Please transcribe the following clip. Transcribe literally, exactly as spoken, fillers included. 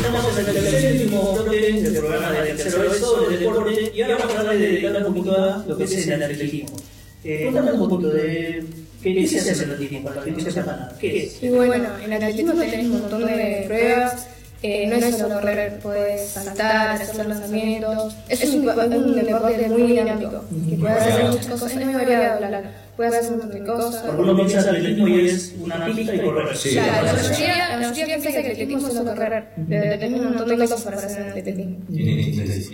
tenemos en el último bloque del programa de tercero sobre deporte y ahora vamos a tratar de dedicar un poquito a lo que es el atletismo. Eh, cuéntame un poquito de qué, qué se hace en el atletismo para la gente que sepa nada. ¿Qué es? Y bueno, en el atletismo tenés un montón de pruebas. Eh, no es solo correr, puedes saltar, hacer lanzamientos. Es un, un deporte muy dinámico, que puedes hacer muchas cosas, es muy variado, claro. Puedes hacer un montón de cosas. Porque uno piensa que el atletismo y es una pista y correr. Sí. Claro, la mayoría, la mayoría piensa que el atletismo es solo correr, pero tenés un montón de cosas para hacer en el atletismo.